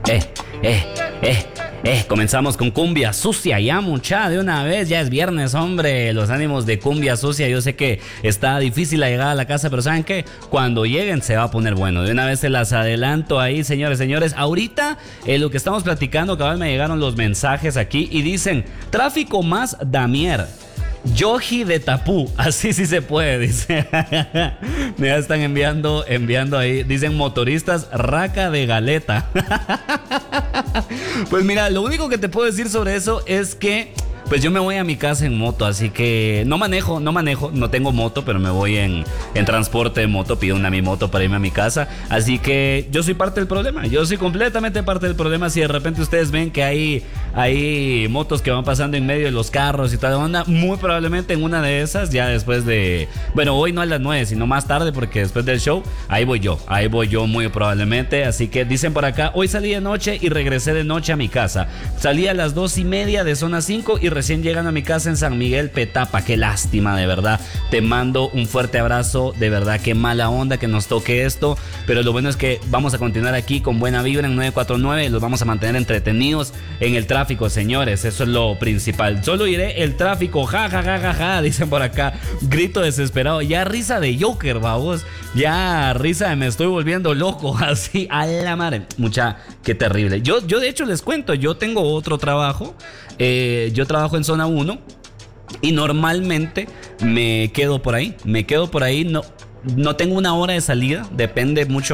Eh, eh, Comenzamos con cumbia sucia ya, mucha, de una vez. Ya es viernes, hombre. Los ánimos de cumbia sucia. Yo sé que está difícil la llegada a la casa, pero ¿saben qué? Cuando lleguen se va a poner bueno. De una vez se las adelanto ahí, señores. Ahorita, lo que estamos platicando, cabal, me llegaron los mensajes aquí y dicen: tráfico más Damier. Yoji de Tapú, así sí se puede, dice. Me están enviando ahí, dicen motoristas raca de galeta. Pues mira, lo único que te puedo decir sobre eso es que pues yo me voy a mi casa en moto, así que no manejo, no tengo moto, pero me voy en transporte de moto, pido mi moto para irme a mi casa, así que yo soy parte del problema, yo soy completamente parte del problema. Si de repente ustedes ven que hay motos que van pasando en medio de los carros y toda la onda, muy probablemente en una de esas, ya después de, bueno, hoy no a las 9, sino más tarde, porque después del show, ahí voy yo muy probablemente. Así que dicen por acá: hoy salí de noche y regresé de noche a mi casa, salí a las 2:30 de zona 5 y recién llegan a mi casa en San Miguel Petapa. Qué lástima, de verdad. Te mando un fuerte abrazo, de verdad, qué mala onda que nos toque esto, pero lo bueno es que vamos a continuar aquí con buena vibra en 949, los vamos a mantener entretenidos en el tráfico, señores, eso es lo principal. Solo iré el tráfico, ja, dicen por acá. Grito desesperado, ya risa de Joker, babos, ya risa de me estoy volviendo loco, así, a la madre. Mucha, qué terrible. Yo de hecho les cuento, yo tengo otro trabajo. Yo trabajo en zona 1 y normalmente me quedo por ahí, no tengo una hora de salida, depende mucho